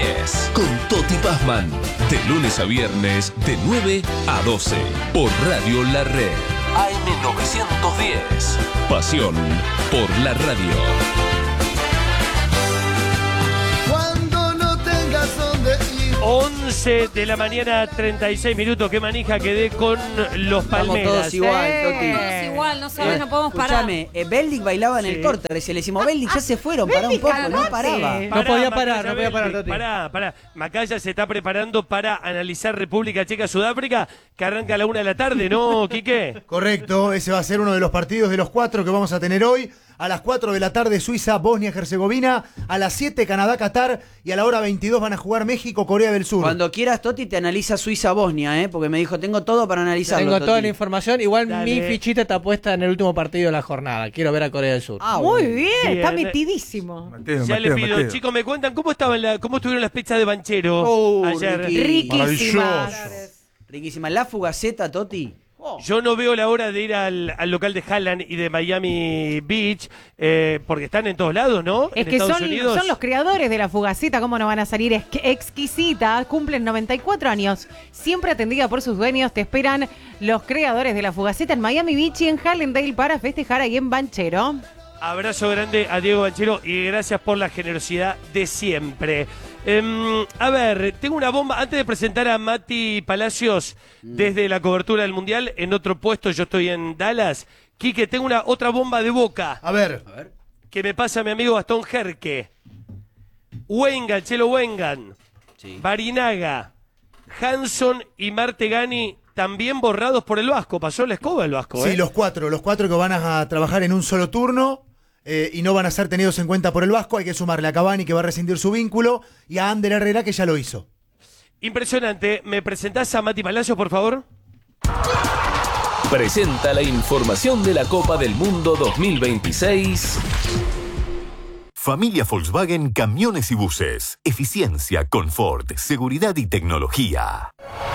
10 con Toti Pazman. De lunes a viernes, de 9 a 12. Por Radio La Red. AM910. Pasión por la radio. Cuando no tengas donde ir. 11 de la mañana, 36 minutos. Qué manija quedé con los Palmeras. Estamos todos igual, Toti. Todos igual, no sabes, no podemos parar. Escuchame, Beldic bailaba en el corte, recién le decimos, Beldic, ya se fueron, pará un poco, no paraba. No podía parar, Toti. Pará. Macaya se está preparando para analizar República Checa-Sudáfrica, que arranca a la 1 de la tarde, ¿no, Quique? Correcto, ese va a ser uno de los partidos de los 4 que vamos a tener hoy. A las 4 de la tarde Suiza, Bosnia-Herzegovina. A las 7 Canadá-Qatar. Y a la hora 22 van a jugar México, Corea del Sur. Cuando quieras, Toti, te analiza Suiza-Bosnia, porque me dijo, tengo todo para analizarlo, Tengo Toti. toda la información. Igual Dale. mi fichita está puesta en el último partido de la jornada. Quiero ver a Corea del Sur. Ah, Muy bueno. bien, está Bien. metidísimo. Ya le pido, chicos, me cuentan cómo estuvieron las pizzas de banchero ayer. Riquísimas. Riquísima. La fugaceta, Toti. Yo no veo la hora de ir al local de Haaland y de Miami Beach, porque están en todos lados, ¿no? Es En que Estados son Unidos. los creadores de la fugaceta, ¿cómo no van a salir exquisita? Cumplen 94 años, siempre atendida por sus dueños. Te esperan los creadores de la fugaceta en Miami Beach y en Hallandale para festejar ahí en Banchero. Abrazo grande a Diego Banchero y gracias por la generosidad de siempre. A ver, tengo una bomba. Antes de presentar a Mati Palacios desde la cobertura del Mundial, en otro puesto, yo estoy en Dallas. Quique, tengo otra bomba de Boca A ver. que me pasa mi amigo Gastón Jerque. Wengan, Chelo Wengan, Sí. Barinaga, Hanson y Martegani también borrados por el Vasco. Pasó la escoba el Vasco, Sí, los cuatro que van a trabajar en un solo turno y no van a ser tenidos en cuenta por el Vasco. Hay que sumarle a Cavani, que va a rescindir su vínculo, y a Ander Herrera, que ya lo hizo. Impresionante. ¿Me presentás a Mati Palacios, por favor? Presenta la información de la Copa del Mundo 2026. Familia Volkswagen Camiones y Buses. Eficiencia, confort, seguridad y tecnología.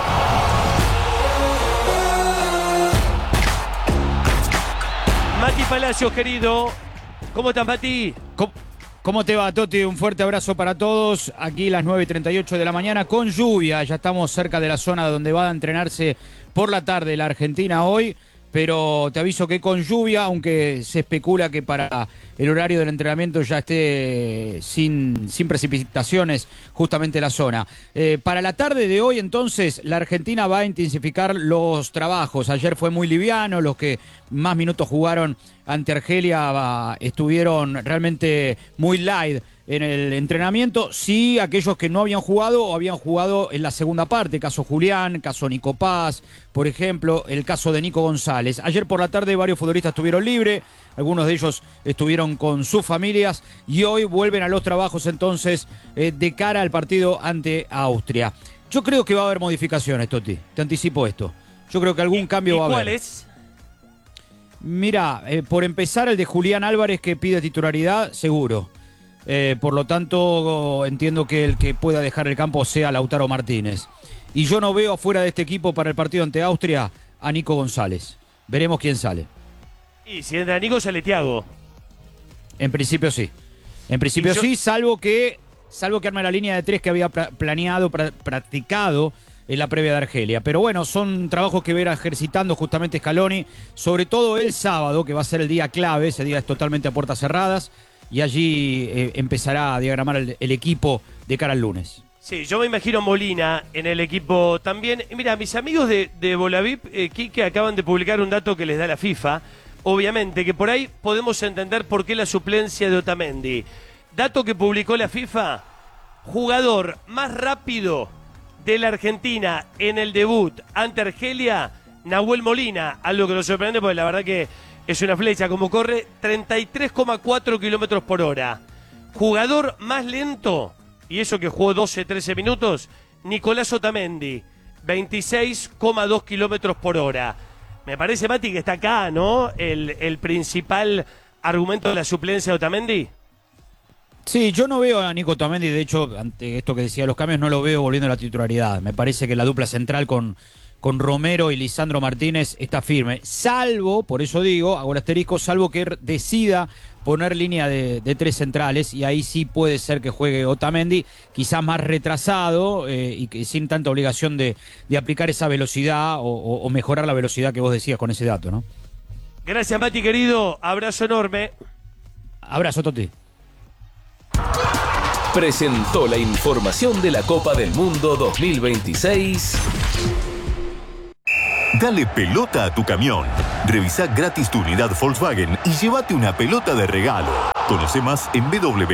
Mati Palacios, querido. ¿Cómo estás, Mati? ¿Cómo te va, Toti? Un fuerte abrazo para todos. Aquí las 9:38 de la mañana con lluvia. Ya estamos cerca de la zona donde va a entrenarse por la tarde la Argentina hoy. Pero te aviso que con lluvia, aunque se especula que para el horario del entrenamiento ya esté sin precipitaciones justamente la zona. Para la tarde de hoy, entonces, la Argentina va a intensificar los trabajos. Ayer fue muy liviano, los que más minutos jugaron ante Argelia estuvieron realmente muy light en el entrenamiento. Sí, aquellos que no habían jugado o habían jugado en la segunda parte, caso Julián, caso Nico Paz, por ejemplo, el caso de Nico González. Ayer por la tarde varios futbolistas estuvieron libres, algunos de ellos estuvieron con sus familias y hoy vuelven a los trabajos entonces de cara al partido ante Austria. Yo creo que va a haber modificaciones, Toti, te anticipo esto. Yo creo que algún cambio va a haber. ¿Cuáles? Mira, por empezar el de Julián Álvarez que pide titularidad, seguro. Por lo tanto, entiendo que el que pueda dejar el campo sea Lautaro Martínez. Y yo no veo afuera de este equipo para el partido ante Austria a Nico González. Veremos quién sale. Y si entra Nico, sale Thiago. En principio sí. En principio sí, salvo que arme la línea de tres que había practicado en la previa de Argelia. Pero bueno, son trabajos que verá ejercitando justamente Scaloni, sobre todo el sábado, que va a ser el día clave. Ese día es totalmente a puertas cerradas. Y allí empezará a diagramar el equipo de cara al lunes. Sí, yo me imagino Molina en el equipo también. Y mira, mis amigos de Volavip, Quique, acaban de publicar un dato que les da la FIFA. Obviamente, que por ahí podemos entender por qué la suplencia de Otamendi. Dato que publicó la FIFA: jugador más rápido de la Argentina en el debut ante Argelia, Nahuel Molina. Algo que nos sorprende porque la verdad que es una flecha, como corre 33,4 kilómetros por hora. Jugador más lento, y eso que jugó 12-13 minutos, Nicolás Otamendi, 26,2 kilómetros por hora. Me parece, Mati, que está acá, ¿no? El principal argumento de la suplencia de Otamendi. Sí, yo no veo a Nico Otamendi, de hecho, ante esto que decía los cambios, no lo veo volviendo a la titularidad. Me parece que la dupla central con con Romero y Lisandro Martínez está firme. Salvo, por eso digo, hago el asterisco, salvo que decida poner línea de 3 centrales, y ahí sí puede ser que juegue Otamendi, quizás más retrasado y que sin tanta obligación de aplicar esa velocidad o mejorar la velocidad que vos decías con ese dato, ¿no? Gracias, Mati, querido. Abrazo enorme. Abrazo, Toti. Presentó la información de la Copa del Mundo 2026. Dale pelota a tu camión. Revisá gratis tu unidad Volkswagen y llévate una pelota de regalo. Conoce más en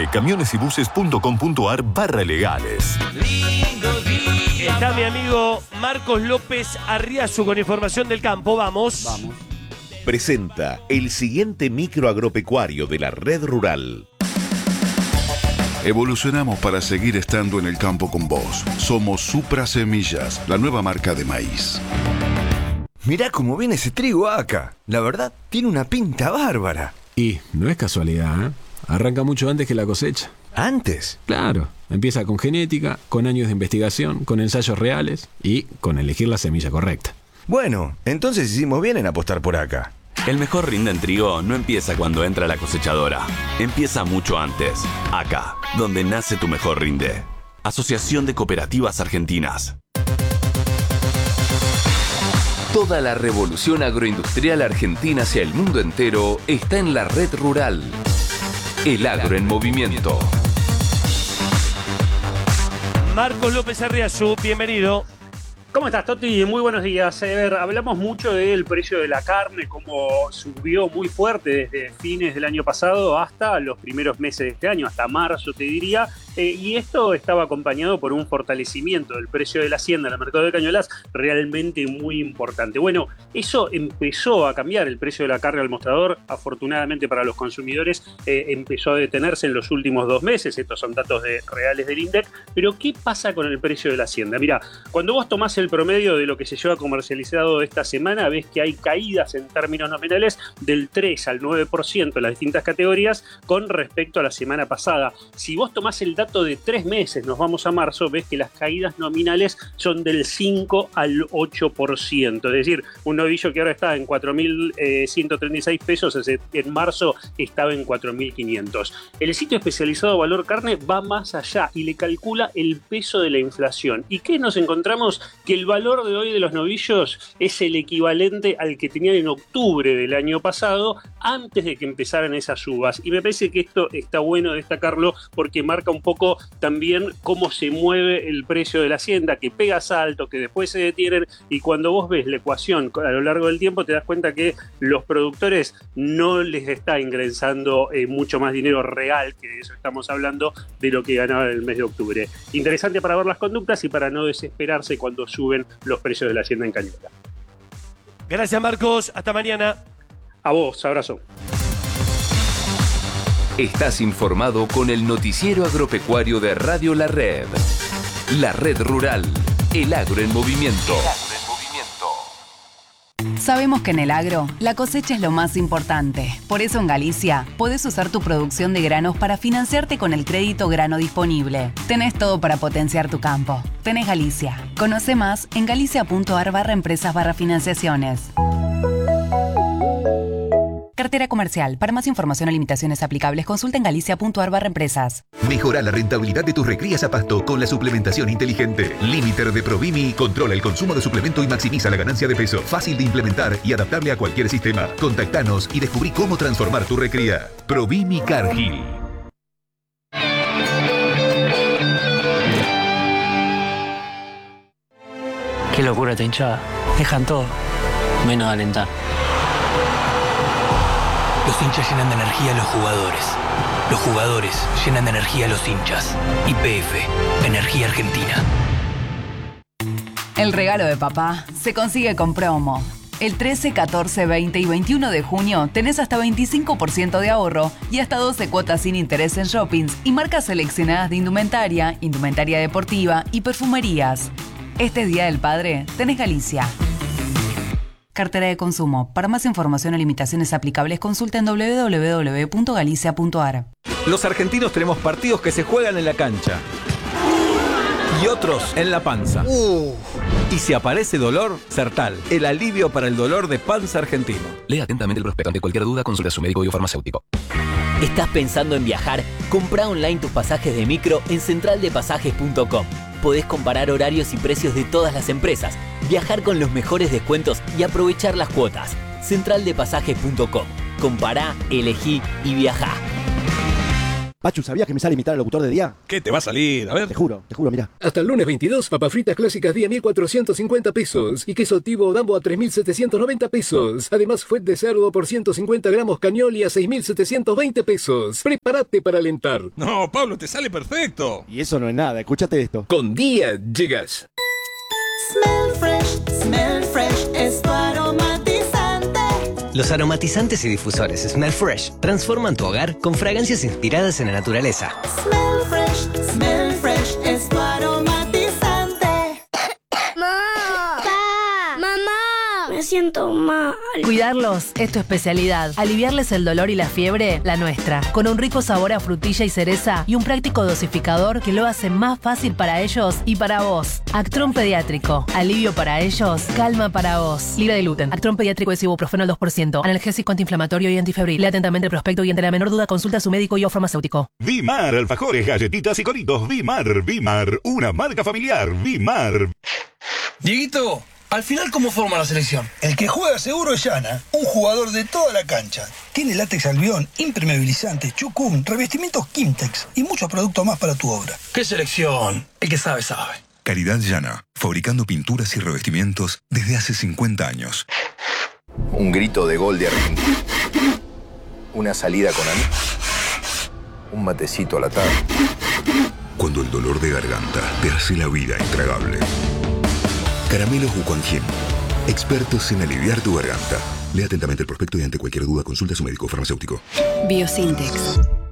www.camionesybuses.com.ar/legales. Está mi amigo Marcos López Arriazu con información del campo. Vamos. Presenta el siguiente micro agropecuario de la red rural. Evolucionamos para seguir estando en el campo con vos. Somos Supra Semillas, la nueva marca de maíz. Mirá cómo viene ese trigo acá. La verdad, tiene una pinta bárbara. Y no es casualidad, ¿eh? Arranca mucho antes que la cosecha. ¿Antes? Claro. Empieza con genética, con años de investigación, con ensayos reales y con elegir la semilla correcta. Bueno, entonces hicimos bien en apostar por acá. El mejor rinde en trigo no empieza cuando entra la cosechadora. Empieza mucho antes. Acá, donde nace tu mejor rinde. Asociación de Cooperativas Argentinas. Toda la revolución agroindustrial argentina hacia el mundo entero está en la red rural. El agro en movimiento. Marcos López Arriazu, bienvenido. ¿Cómo estás, Toti? Muy buenos días. Hablamos mucho del precio de la carne, cómo subió muy fuerte desde fines del año pasado hasta los primeros meses de este año, hasta marzo te diría, y esto estaba acompañado por un fortalecimiento del precio de la hacienda en el mercado de Cañuelas realmente muy importante. Bueno, eso empezó a cambiar, el precio de la carne al mostrador, afortunadamente para los consumidores, empezó a detenerse en los últimos 2 meses, estos son datos reales del INDEC, pero ¿qué pasa con el precio de la hacienda? Mira, cuando vos tomás el promedio de lo que se lleva comercializado esta semana, ves que hay caídas en términos nominales del 3 al 9% en las distintas categorías con respecto a la semana pasada. Si vos tomás el dato de 3 meses, nos vamos a marzo, ves que las caídas nominales son del 5 al 8%. Es decir, un novillo que ahora está en 4.136 pesos, en marzo estaba en 4.500. El sitio especializado Valor Carne va más allá y le calcula el peso de la inflación. ¿Y qué nos encontramos? Que el valor de hoy de los novillos es el equivalente al que tenían en octubre del año pasado, antes de que empezaran esas subas. Y me parece que esto está bueno destacarlo porque marca un poco también cómo se mueve el precio de la hacienda, que pega salto, que después se detienen, y cuando vos ves la ecuación a lo largo del tiempo te das cuenta que los productores no les está ingresando mucho más dinero real, que de eso estamos hablando, de lo que ganaban en el mes de octubre. Interesante para ver las conductas y para no desesperarse cuando suben los precios de la hacienda en Cañuelas. Gracias, Marcos. Hasta mañana. A vos, abrazo. Estás informado con el noticiero agropecuario de Radio La Red. La red rural. El agro en movimiento. Sabemos que en el agro, la cosecha es lo más importante. Por eso en Galicia, podés usar tu producción de granos para financiarte con el crédito grano disponible. Tenés todo para potenciar tu campo. Tenés Galicia. Conoce más en galicia.ar/empresas/financiaciones. Cartera comercial. Para más información o limitaciones aplicables, consulta en galicia.ar/empresas. Mejora la rentabilidad de tus recrías a pasto con la suplementación inteligente. Limiter de Provimi controla el consumo de suplemento y maximiza la ganancia de peso. Fácil de implementar y adaptable a cualquier sistema. Contactanos y descubrí cómo transformar tu recría. Provimi Cargill. Qué locura esta hinchada. Dejan todo, menos alentar. Los hinchas llenan de energía a los jugadores. Los jugadores llenan de energía a los hinchas. YPF, Energía Argentina. El regalo de papá se consigue con promo. El 13, 14, 20 y 21 de junio tenés hasta 25% de ahorro y hasta 12 cuotas sin interés en shoppings y marcas seleccionadas de indumentaria, indumentaria deportiva y perfumerías. Este Día del Padre tenés Galicia. Cartera de consumo. Para más información o limitaciones aplicables, consulta en www.galicia.ar. Los argentinos tenemos partidos que se juegan en la cancha y otros en la panza. Y si aparece dolor, Sertal, el alivio para el dolor de panza argentino. Lea atentamente el prospecto. Ante cualquier duda, consulta a su médico o farmacéutico. ¿Estás pensando en viajar? Comprá online tus pasajes de micro en centraldepasajes.com. Podés comparar horarios y precios de todas las empresas, viajar con los mejores descuentos y aprovechar las cuotas. Centraldepasajes.com. Compará, elegí y viajá. Pachu, ¿sabías que me sale imitar al locutor de día? ¿Qué te va a salir? A ver. Te juro, mirá. Hasta el lunes 22, papas fritas clásicas día 1.450 pesos. Y queso Tivo Dambo a 3.790 pesos. Además, fuet de cerdo por 150 gramos Cañoli a 6.720 pesos. Prepárate para alentar. No, Pablo, te sale perfecto. Y eso no es nada, escúchate esto. Con día llegas. Smell Fresh es tu aromatizante. Los aromatizantes y difusores Smell Fresh transforman tu hogar con fragancias inspiradas en la naturaleza. Smell Fresh es tu aromatizante. ¡Mamá! Me siento mal. Cuidarlos es tu especialidad. Aliviarles el dolor y la fiebre, la nuestra. Con un rico sabor a frutilla y cereza y un práctico dosificador que lo hace más fácil para ellos y para vos. Actron Pediátrico. Alivio para ellos, calma para vos. Libre de gluten. Actron Pediátrico es ibuprofeno al 2%. Analgésico, antiinflamatorio y antifebril. Lea atentamente el prospecto y ante la menor duda consulta a su médico y o farmacéutico. Vimar, alfajores, galletitas y coritos. Vimar, una marca familiar. Vimar. Dieguito, al final, ¿cómo forma la selección? El que juega seguro es Yana, un jugador de toda la cancha. Tiene látex albión, impermeabilizante, chucum, revestimientos Kimtex y muchos productos más para tu obra. ¿Qué selección? El que sabe, sabe. Calidad Yana, fabricando pinturas y revestimientos desde hace 50 años. Un grito de gol de Argentina. Una salida con amigos. Un matecito a la tarde. Cuando el dolor de garganta te hace la vida intragable. Caramelos Wuquanjin, expertos en aliviar tu garganta. Lea atentamente el prospecto y ante cualquier duda consulta a su médico o farmacéutico. Biosintex.